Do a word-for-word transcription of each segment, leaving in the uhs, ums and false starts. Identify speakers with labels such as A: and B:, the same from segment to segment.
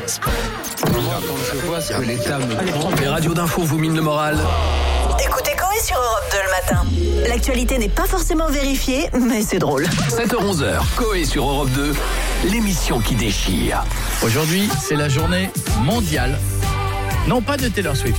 A: Sport. Moi, quand je vois ce que l'État me prend, les radios d'info vous minent le moral.
B: Écoutez Coé sur Europe deux le matin. L'actualité n'est pas forcément vérifiée, mais c'est drôle.
A: sept heures onze, Coé sur Europe deux, l'émission qui déchire.
C: Aujourd'hui, c'est la journée mondiale, non pas de Taylor Swift.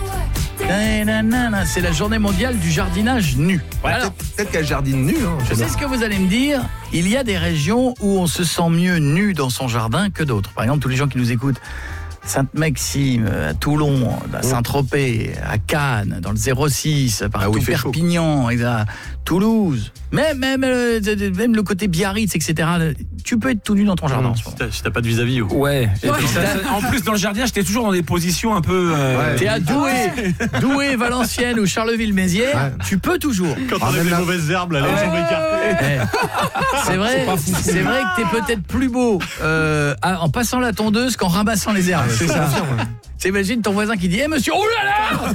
C: C'est la journée mondiale du jardinage nu.
D: Ouais,
C: Alors,
D: peut-être, peut-être qu'elle jardine nue. Hein,
C: je sais ce que vous allez me dire. Il y a des régions où on se sent mieux nu dans son jardin que d'autres. Par exemple, tous les gens qui nous écoutent, Sainte-Maxime, à Toulon, à Saint-Tropez, à Cannes, dans le zéro six, partout,
D: ah oui,
C: Perpignan, à Toulouse, même, même, même le côté Biarritz, et cetera. Tu peux être tout nu dans ton jardin. Mmh,
E: si, t'as, si t'as pas de vis-à-vis. Oh.
C: Ouais.
E: ouais ça, ça, en plus, dans le jardin, j'étais toujours dans des positions un peu... Euh...
C: Ouais. T'es à Douai, Douai, Valenciennes ou Charleville-Mézières, ouais. Tu peux toujours.
E: Quand on enlève les mauvaises herbes, là, les
C: ouais.
E: jambes écartées.
C: Ouais. C'est vrai, c'est, c'est vrai que t'es peut-être plus beau euh, en passant la tondeuse qu'en ramassant les herbes.
D: C'est ça.
C: T'imagines ton voisin qui dit hey, monsieur, oh là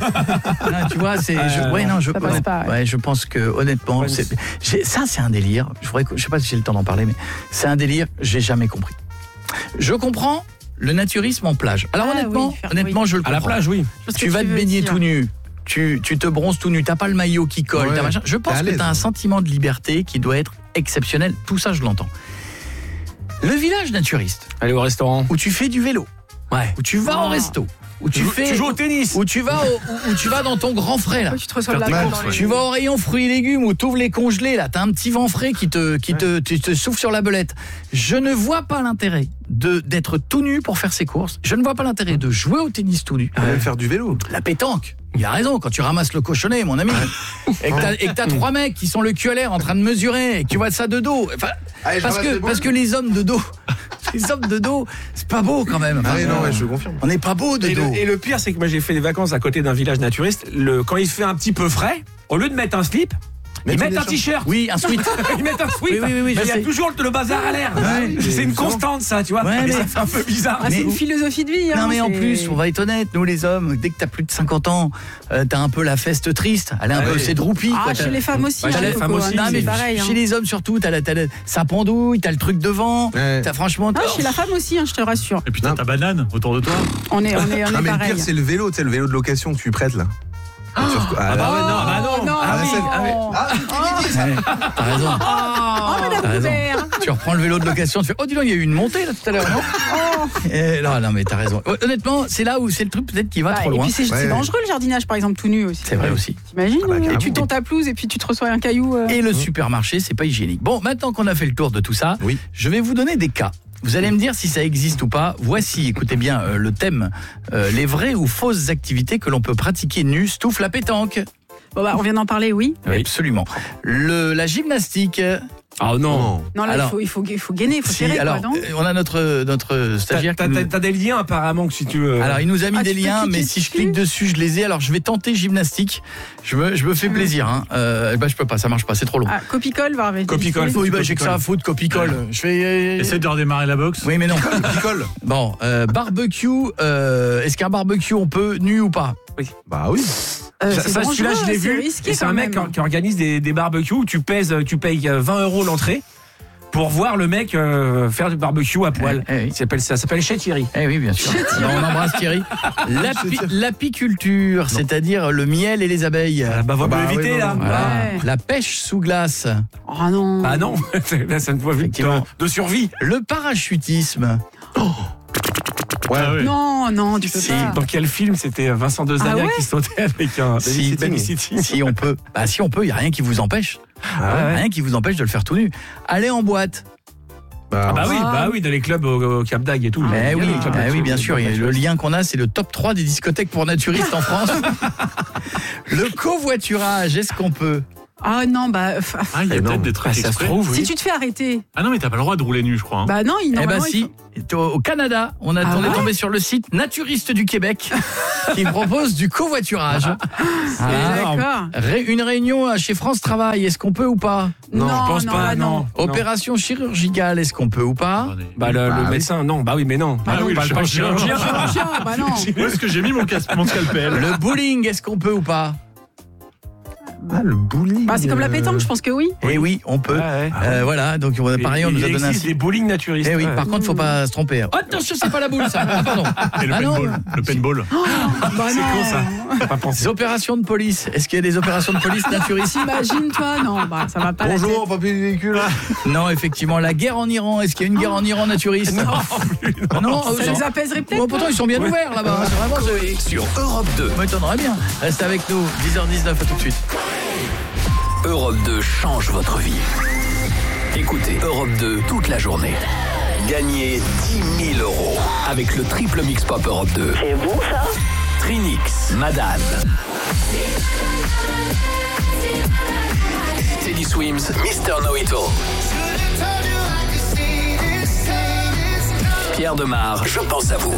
C: là non, tu vois, c'est euh, je, ouais non je
F: ça passe pas, ouais.
C: ouais, je pense que honnêtement, c'est, j'ai, ça c'est un délire. Je voudrais, je sais pas si j'ai le temps d'en parler, mais c'est un délire, j'ai jamais compris. Je comprends le naturisme en plage. Alors ah, honnêtement, oui, faire, honnêtement, oui. je le comprends.
E: À la plage, oui.
C: Tu vas te baigner tout nu. Tu, tu te bronzes tout nu, t'as pas le maillot qui colle, ouais, t'as machin. Je pense que t'as un sentiment de liberté qui doit être exceptionnel. Tout ça, je l'entends. Le village naturiste.
E: Aller au restaurant.
C: Où tu fais du vélo.
E: Ouais.
C: Où tu vas oh. au resto. Où tu,
E: tu,
C: fais,
E: tu joues au tennis.
C: Où tu vas, au, où tu vas dans ton grand frais là.
F: Tu te reçois de la course,
C: ouais. Tu vas au rayon fruits et légumes où tu ouvres les congelés là. T'as un petit vent frais qui te, qui te, tu te souffle sur la belette. Je ne vois pas l'intérêt de d'être tout nu pour faire ses courses. Je ne vois pas l'intérêt de jouer au tennis tout nu.
D: Ah, même faire du vélo.
C: La pétanque. Il a raison, quand tu ramasses le cochonnet, mon ami, et que t'as, et que t'as trois mecs qui sont le cul à l'air en train de mesurer, et que tu vois ça de dos. Enfin, Allez, parce que parce que les hommes de dos, les hommes de dos, c'est pas beau quand même. Enfin,
D: ah oui, non, ouais, je confirme.
C: On n'est pas beau de
E: et
C: dos.
E: Le, et le pire, c'est que moi j'ai fait des vacances à côté d'un village naturiste. Le, quand il fait un petit peu frais, au lieu de mettre un slip, ils mettent un t-shirt.
C: Oui, un sweat.
E: Ils mettent un sweat.
C: Oui, oui, oui, oui,
E: mais il y a
C: sais.
E: toujours le bazar à l'air.
C: Ouais,
E: c'est une constante, ça, tu vois.
C: Ouais,
E: mais,
C: mais
E: ça fait un peu bizarre.
F: Ah, c'est une philosophie de vie. Hein,
C: non, mais
F: c'est...
C: en plus, on va être honnête, nous les hommes, dès que t'as plus de cinquante ans, euh, t'as un peu la feste triste. Elle est un ah, peu, oui. c'est droupie.
F: Ah,
C: quoi,
F: chez les femmes aussi.
E: Bah,
F: hein,
E: chez les femmes aussi.
C: Non, mais
F: pareil.
C: Chez
F: hein.
C: les hommes surtout, t'as, la, t'as la, ça pendouille, t'as le truc devant. Ouais. T'as franchement.
F: Ah, chez la femme aussi, hein, je te rassure.
E: Et puis t'as ta banane autour de toi.
F: On est, on est, on est
D: ah, mais
F: pareil.
D: le pire, c'est le vélo, tu sais, le vélo de location que tu prêtes là.
E: Ah, ah bah ouais, non, bah non.
F: non
C: ah,
F: oui.
C: ah, oui.
F: ah,
C: ah, ça. Ouais, t'as raison.
F: Oh, mais
C: t'as raison. Tu reprends le vélo de location, tu fais oh dis donc il y a eu une montée là tout à l'heure non oh. Et, non non mais t'as raison. Honnêtement c'est là où c'est le truc peut-être qui va bah, trop
F: et
C: loin.
F: Et puis c'est,
C: ouais,
F: c'est dangereux le jardinage par exemple tout nu aussi.
C: C'est vrai aussi.
F: T'imagines
C: ah bah,
F: et tu tends ta pelouse et puis tu te reçois un caillou. Euh...
C: Et le supermarché c'est pas hygiénique. Bon maintenant qu'on a fait le tour de tout ça, oui. Je vais vous donner des cas. Vous allez me dire si ça existe ou pas. Voici, écoutez bien, euh, le thème euh, les vraies ou fausses activités que l'on peut pratiquer nu. Stouffe la pétanque.
F: Bon bah on vient d'en parler, oui.
C: Oui, absolument. Le la gymnastique.
E: Ah oh non.
F: Non là alors, il faut il faut il faut gainer, il faut
C: si,
F: serrer
C: alors,
F: quoi, non
C: on a notre notre stagiaire
E: t'as,
C: qui
E: t'as,
C: nous...
E: t'as des liens apparemment que si tu veux.
C: Alors il nous a mis
F: ah,
C: des liens mais si je clique dessus, je les ai. Alors je vais tenter gymnastique. Je me je me fais plaisir hein. Euh bah je peux pas, ça marche pas, c'est trop long.
F: Ah, copie-colle va arriver.
E: Copie-colle.
C: Oui, bah j'ai que ça à foutre, copie-colle. Ouais. Je fais euh...
E: essaie de redémarrer la boxe.
C: Oui mais non, copie-colle. Bon, euh, barbecue euh, est-ce qu'un barbecue on peut nu ou pas?
E: Oui.
D: Bah oui.
F: Euh,
E: ça, ça celui-là je l'ai vu. Et c'est un mec qui, qui organise des, des barbecues où tu pèses, tu payes vingt euros l'entrée pour voir le mec euh, faire du barbecue à poil. Eh, eh, oui. Ça s'appelle ça s'appelle chez Thierry.
C: Eh oui bien sûr. Non, on embrasse Thierry. L'api, l'apiculture, non. C'est-à-dire le miel et les abeilles.
E: Ah bah, va
D: bah,
E: éviter oui, là.
C: Voilà.
F: Ouais.
C: La pêche sous glace.
F: Oh non.
E: Ah non, là ça ne voit vite de survie.
C: Le parachutisme. Oh.
D: Ouais,
F: ah ouais. Non, non, tu peux
E: si,
F: pas.
E: Dans quel film c'était Vincent Dezania ah ouais qui sautait avec un
C: si, Babysitting. Si on peut, bah si on peut, il y a rien qui vous empêche. Ah ouais. Rien qui vous empêche de le faire tout nu. Aller en boîte.
E: Bah, ah bah oui, bah oui, dans les clubs au, au Cap d'Agde et tout.
C: Mais oui,
E: bah
C: bah oui, bien sûr. Le lien qu'on a, c'est le top trois des discothèques pour naturistes en France. Le covoiturage, est-ce qu'on peut?
F: Ah non, bah...
E: Ah, il y a peut-être des trucs
C: ah, ça se trouve,
F: si
C: oui.
F: tu te fais arrêter...
E: Ah non, mais t'as pas le droit de rouler nu, je crois. Hein.
F: Bah non, il,
C: eh bah
F: il
C: si,
F: faut...
C: au Canada, on, a,
F: ah
C: on
F: ouais
C: est tombé sur le site Naturiste du Québec qui propose du covoiturage.
F: Ah, d'accord.
C: Une réunion chez France Travail, est-ce qu'on peut ou pas?
E: Non, non, je pense non, pas, non. non.
C: Opération chirurgicale, est-ce qu'on peut ou pas?
E: Bah le,
C: bah,
E: le médecin, non, bah oui, mais non.
C: Bah,
E: bah
C: non,
E: oui,
C: pas
E: le chirurgien.
F: Bah non.
E: Où est-ce que j'ai mis mon, mon scalpel?
C: Le bowling, est-ce qu'on peut ou pas?
D: Ah, le bowling.
F: Bah, c'est comme la pétanque, je pense que oui.
C: Et oui, on peut.
E: Ouais, ouais.
C: Euh, voilà, donc on- pareil, on
E: Il
C: nous a donné un
E: existe des bowling naturistes.
C: Eh oui,
E: ouais.
C: par contre, faut pas se tromper. Oh, attention, c'est pas la boule, ça. Ah, pardon.
G: Et le
C: Ah, non.
G: paintball. Le paintball.
F: Bah,
E: C'est
F: non.
E: con ça. Pas pensé.
C: Des opérations de police. Est-ce qu'il y a des opérations de police naturistes?
F: Imagine-toi, non, bah, ça va pas. la
D: Bonjour, papier du véhicule.
C: Non, effectivement, la guerre en Iran. Est-ce qu'il y a une guerre en Iran naturiste? Non, Ah non,
F: tête.
C: euh,
F: Ça
C: non.
F: les apaiserait peut-être.
C: Bon, pourtant, ils sont bien ouverts là-bas. C'est vraiment.
A: Coé sur Europe deux.
C: Ça m'étonnerait bien. Restez avec nous. dix heures dix-neuf, à tout de suite.
A: Europe deux change votre vie. Écoutez Europe deux toute la journée. Gagnez dix mille euros avec le triple mix pop Europe deux.
B: C'est bon ça?
A: Trinix, Madame. Teddy Swims, mister Know-It-All. Pierre Demar, je pense à vous.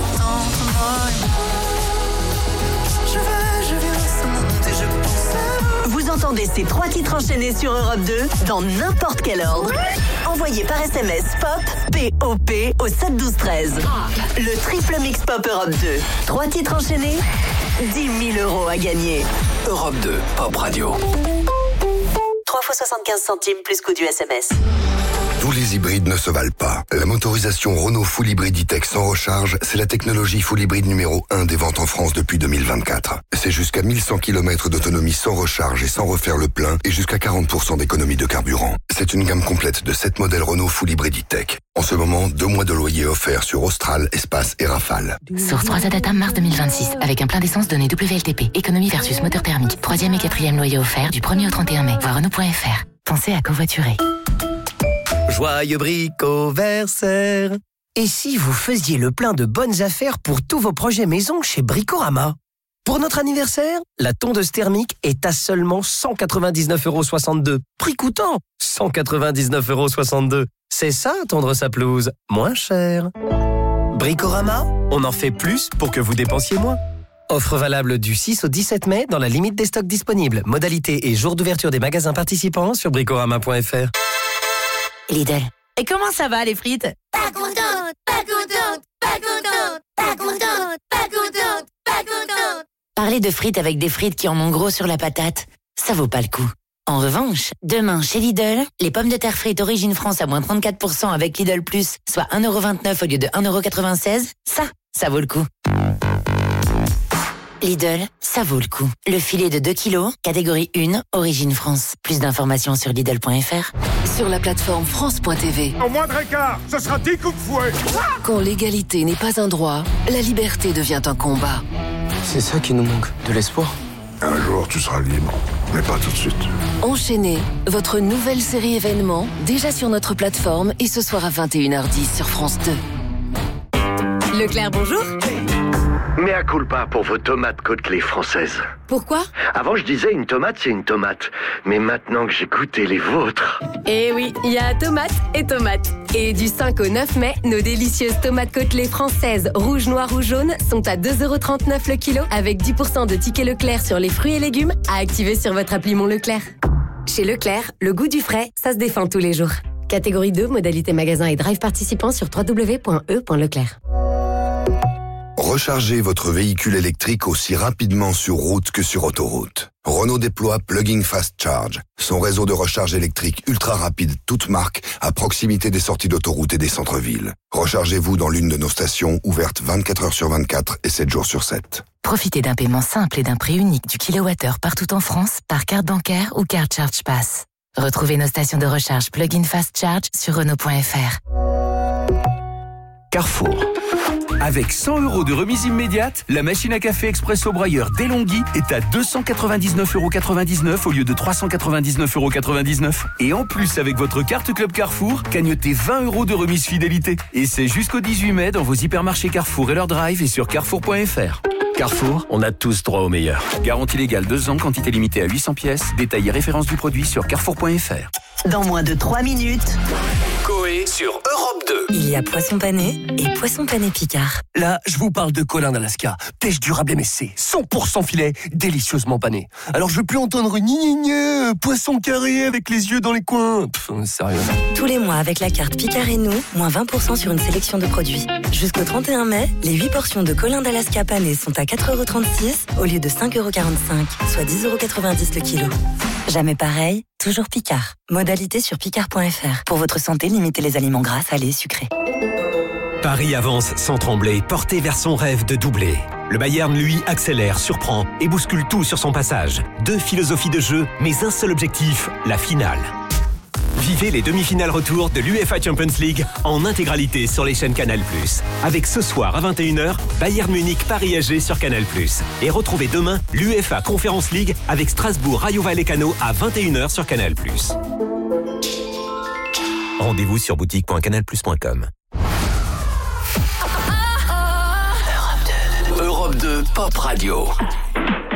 B: Vous entendez ces trois titres enchaînés sur Europe deux dans n'importe quel ordre. Envoyez par S M S POP, P O P au sept douze treize. Le triple mix pop Europe deux. Trois titres enchaînés, dix mille euros à gagner.
A: Europe deux, Pop Radio.
B: trois fois soixante-quinze centimes plus coût du S M S.
H: Tous les hybrides ne se valent pas. La motorisation Renault Full Hybrid E-Tech sans recharge, c'est la technologie Full Hybrid numéro un des ventes en France depuis deux mille vingt-quatre. C'est jusqu'à mille cent kilomètres d'autonomie sans recharge et sans refaire le plein et jusqu'à quarante pour cent d'économie de carburant. C'est une gamme complète de sept modèles Renault Full Hybrid E-Tech. En ce moment, deux mois de loyer offerts sur Austral, Espace et Rafale.
I: Source trois Adata mars deux mille vingt-six, avec un plein d'essence donné W L T P, économie versus moteur thermique. Troisième et quatrième loyer offert du premier au trente et un mai. Voir Renault point F R. Pensez à covoiturer.
J: Joyeux bricoversaire. Et si vous faisiez le plein de bonnes affaires pour tous vos projets maison chez Bricorama? Pour notre anniversaire, la tondeuse thermique est à seulement cent quatre-vingt-dix-neuf euros soixante-deux. Prix coûtant cent quatre-vingt-dix-neuf euros soixante-deux. C'est ça, tondre sa pelouse, moins cher. Bricorama, on en fait plus pour que vous dépensiez moins. Offre valable du six au dix-sept mai dans la limite des stocks disponibles. Modalité et jour d'ouverture des magasins participants sur bricorama point F R.
I: Lidl. Et comment ça va les frites?
K: Pas contente, pas contente, pas contente, pas contente, pas contente, pas contente.
I: Parler de frites avec des frites qui en ont gros sur la patate, ça vaut pas le coup. En revanche, demain chez Lidl, les pommes de terre frites Origine France à moins trente-quatre pour cent avec Lidl Plus, soit un euro vingt-neuf au lieu de un euro quatre-vingt-seize, ça, ça vaut le coup. Lidl, ça vaut le coup. Le filet de deux kilos, catégorie un, Origine France. Plus d'informations sur Lidl point F R.
L: Sur la plateforme France point T V.
M: Au moindre écart, ce sera dix coups de fouet.
L: Quand l'égalité n'est pas un droit, la liberté devient un combat.
N: C'est ça qui nous manque, de l'espoir.
O: Un jour, tu seras libre, mais pas tout de suite.
L: Enchaînez, votre nouvelle série événement, déjà sur notre plateforme et ce soir à vingt et une heures dix sur France deux.
K: Leclerc, bonjour.
P: Mea culpa pour vos tomates côtelées françaises.
K: Pourquoi?
P: Avant, je disais une tomate, c'est une tomate. Mais maintenant que j'ai goûté les vôtres...
K: Eh oui, il y a tomates et tomates. Et du cinq au neuf mai, nos délicieuses tomates côtelées françaises, rouges, noires ou jaunes, sont à deux euros trente-neuf le kilo, avec dix pour cent de tickets Leclerc sur les fruits et légumes, à activer sur votre appli Mon Leclerc. Chez Leclerc, le goût du frais, ça se défend tous les jours. Catégorie deux, modalité magasin et drive participant sur w w w point e point leclerc.
H: Rechargez votre véhicule électrique aussi rapidement sur route que sur autoroute. Renault déploie Plug-in Fast Charge, son réseau de recharge électrique ultra rapide, toute marque, à proximité des sorties d'autoroute et des centres-villes. Rechargez-vous dans l'une de nos stations ouvertes vingt-quatre heures sur vingt-quatre et sept jours sur sept.
I: Profitez d'un paiement simple et d'un prix unique du kilowattheure partout en France par carte bancaire ou carte Charge Pass. Retrouvez nos stations de recharge Plug-in Fast Charge sur Renault point F R.
Q: Carrefour. Avec cent euros de remise immédiate, la machine à café Expresso Broyeur DeLonghi est à deux cent quatre-vingt-dix-neuf euros quatre-vingt-dix-neuf au lieu de trois cent quatre-vingt-dix-neuf euros quatre-vingt-dix-neuf. Et en plus, avec votre carte Club Carrefour, cagnotez vingt euros de remise fidélité. Et c'est jusqu'au dix-huit mai dans vos hypermarchés Carrefour et leur drive et sur carrefour point F R. Carrefour, on a tous droit au meilleur. Garantie légale deux ans, quantité limitée à huit cents pièces. Détail et référence du produit sur carrefour point F R.
B: Dans moins de trois minutes,
A: Coé sur Europe deux.
G: Il y a poisson pané et poisson pané Picard.
R: Là, je vous parle de Colin d'Alaska. Pêche durable M S C, cent pour cent filet, délicieusement pané. Alors je veux plus entendre ni ni ni, poisson carré avec les yeux dans les coins. Pff, sérieux.
G: Tous les mois avec la carte Picard et nous, moins vingt pour cent sur une sélection de produits. Jusqu'au trente et un mai, les huit portions de Colin d'Alaska pané sont à quatre euros trente-six au lieu de cinq euros quarante-cinq, soit dix euros quatre-vingt-dix le kilo. Jamais pareil, toujours Picard. Modalité sur picard point f r. Pour votre santé, limitez les aliments gras, salés et sucrés.
S: Paris avance sans trembler, porté vers son rêve de doubler. Le Bayern, lui, accélère, surprend et bouscule tout sur son passage. Deux philosophies de jeu, mais un seul objectif, la finale. Vivez les demi-finales retour de l'UEFA Champions League en intégralité sur les chaînes Canal plus. Avec ce soir à vingt et une heures, Bayern Munich Paris S G sur Canal plus. Et retrouvez demain l'UEFA Conference League avec Strasbourg Rayo Vallecano à vingt et une heures sur Canal plus. Rendez-vous sur boutique point canal plus point com.
A: Europe deux Pop Radio.